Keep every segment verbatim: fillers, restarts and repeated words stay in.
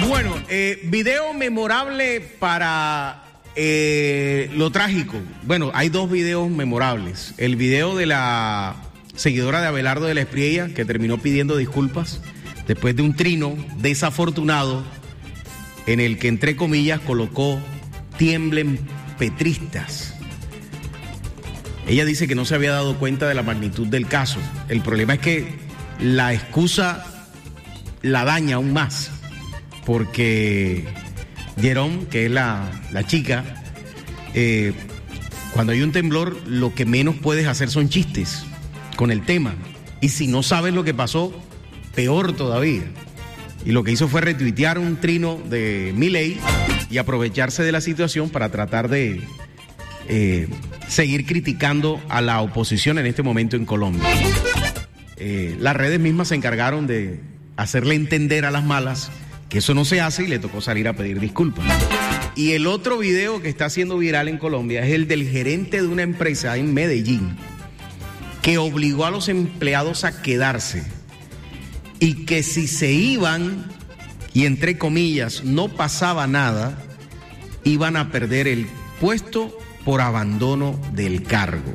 Bueno, eh, video memorable para eh, lo trágico. Bueno, hay dos videos memorables. El video de la seguidora de Abelardo de la Espriella, que terminó pidiendo disculpas después de un trino desafortunado en el que, entre comillas, colocó "tiemblen petristas". Ella dice que no se había dado cuenta de la magnitud del caso. El problema es que la excusa la daña aún más, porque Jerome, que es la, la chica, eh, cuando hay un temblor, lo que menos puedes hacer son chistes con el tema. Y si no sabes lo que pasó, peor todavía. Y lo que hizo fue retuitear un trino de Milei y aprovecharse de la situación para tratar de eh, seguir criticando a la oposición en este momento en Colombia. Eh, las redes mismas se encargaron de hacerle entender a las malas que eso no se hace y le tocó salir a pedir disculpas. Y el otro video que está siendo viral en Colombia es el del gerente de una empresa en Medellín, que obligó a los empleados a quedarse y que si se iban, y entre comillas, no pasaba nada, iban a perder el puesto por abandono del cargo.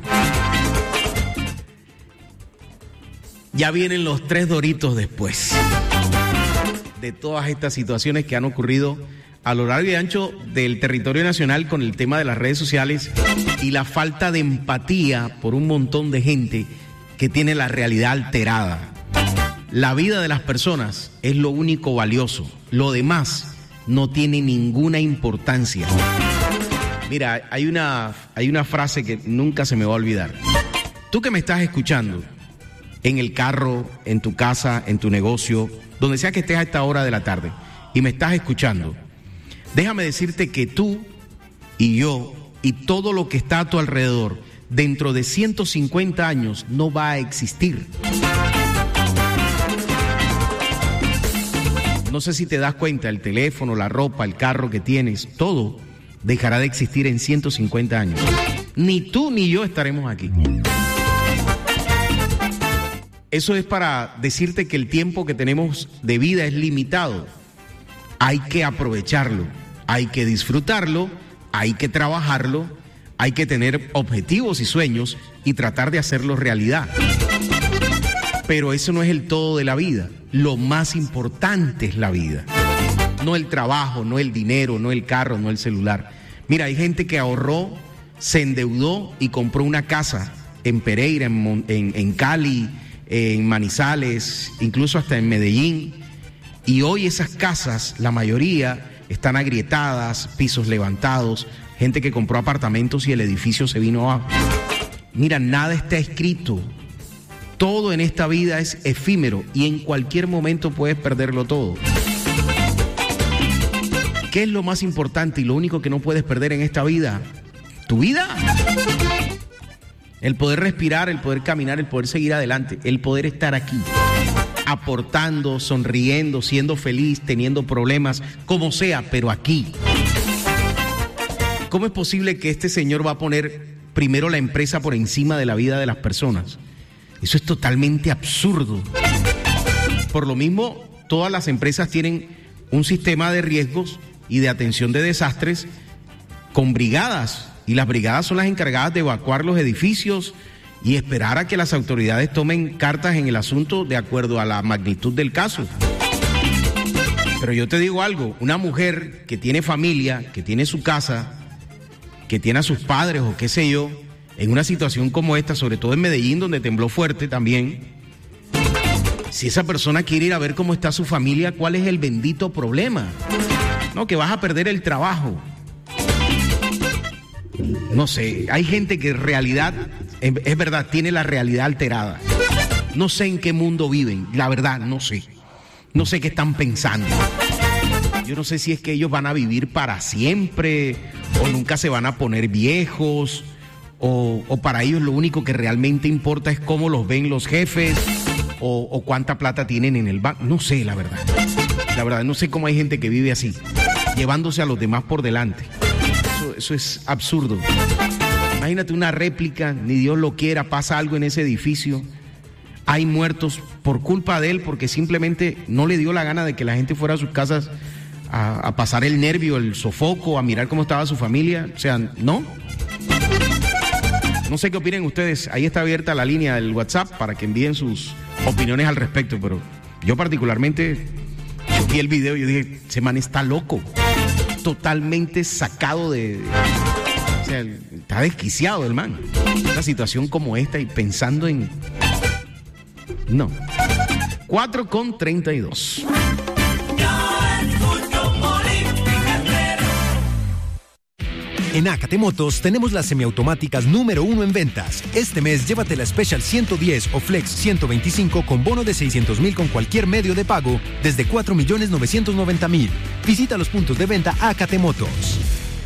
Ya vienen los tres doritos después de todas estas situaciones que han ocurrido a lo largo y ancho del territorio nacional con el tema de las redes sociales y la falta de empatía por un montón de gente que tiene la realidad alterada. La vida de las personas es lo único valioso, lo demás no tiene ninguna importancia. Mira, hay una, hay una frase que nunca se me va a olvidar. Tú que me estás escuchando, en el carro, en tu casa, en tu negocio, donde sea que estés a esta hora de la tarde y me estás escuchando, déjame decirte que tú y yo y todo lo que está a tu alrededor dentro de ciento cincuenta años no va a existir. No sé si te das cuenta, el teléfono, la ropa, el carro que tienes, todo dejará de existir en ciento cincuenta años. Ni tú ni yo estaremos aquí. Eso es para decirte que el tiempo que tenemos de vida es limitado. Hay que aprovecharlo, hay que disfrutarlo, hay que trabajarlo, hay que tener objetivos y sueños y tratar de hacerlos realidad. Pero eso no es el todo de la vida. Lo más importante es la vida. No el trabajo, no el dinero, no el carro, no el celular. Mira, hay gente que ahorró, se endeudó y compró una casa en Pereira, en, en, en Cali, en Manizales, incluso hasta en Medellín, y hoy esas casas, la mayoría, están agrietadas, pisos levantados, gente que compró apartamentos y el edificio se vino abajo. Mira, nada está escrito, todo en esta vida es efímero y en cualquier momento puedes perderlo todo. ¿Qué es lo más importante y lo único que no puedes perder en esta vida? ¿Tu vida? El poder respirar, el poder caminar, el poder seguir adelante, el poder estar aquí, aportando, sonriendo, siendo feliz, teniendo problemas, como sea, pero aquí. ¿Cómo es posible que este señor va a poner primero la empresa por encima de la vida de las personas? Eso es totalmente absurdo. Por lo mismo, todas las empresas tienen un sistema de riesgos y de atención de desastres con brigadas. Y las brigadas son las encargadas de evacuar los edificios y esperar a que las autoridades tomen cartas en el asunto de acuerdo a la magnitud del caso. Pero yo te digo algo, una mujer que tiene familia, que tiene su casa, que tiene a sus padres o qué sé yo, en una situación como esta, sobre todo en Medellín, donde tembló fuerte también, si esa persona quiere ir a ver cómo está su familia, ¿cuál es el bendito problema? No, que vas a perder el trabajo. No sé, hay gente que en realidad, es verdad, tiene la realidad alterada. No sé en qué mundo viven, la verdad, no sé. No sé qué están pensando. Yo no sé si es que ellos van a vivir para siempre o nunca se van a poner viejos o, o para ellos lo único que realmente importa es cómo los ven los jefes o, o cuánta plata tienen en el banco. No sé, la verdad. La verdad, no sé cómo hay gente que vive así, llevándose a los demás por delante. Eso, eso es absurdo. Imagínate una réplica, ni Dios lo quiera, pasa algo en ese edificio. Hay muertos por culpa de él porque simplemente no le dio la gana de que la gente fuera a sus casas a, a pasar el nervio, el sofoco, a mirar cómo estaba su familia. O sea, no. No sé qué opinen ustedes. Ahí está abierta la línea del WhatsApp para que envíen sus opiniones al respecto. Pero yo particularmente yo vi el video y yo dije, ese man está loco. Totalmente sacado de... O sea, está desquiciado el man. Una situación como esta y pensando en... No. cuatro con treinta y dos. En Acate Motos tenemos las semiautomáticas número uno en ventas. Este mes llévate la Special ciento diez o Flex ciento veinticinco con bono de seiscientos mil con cualquier medio de pago desde cuatro millones novecientos noventa mil. Visita los puntos de venta Acate Motos.